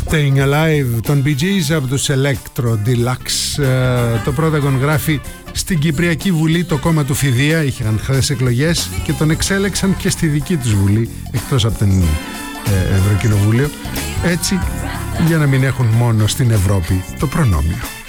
Staying Alive των Bee Gees από τους Electro Deluxe. Το Πρόταγον γράφει: στην Κυπριακή Βουλή το κόμμα του Φιδεία είχαν χθες εκλογές και τον εξέλεξαν και στη δική τους Βουλή, εκτός από την Ευρωκοινοβούλιο, έτσι για να μην έχουν μόνο στην Ευρώπη το προνόμιο.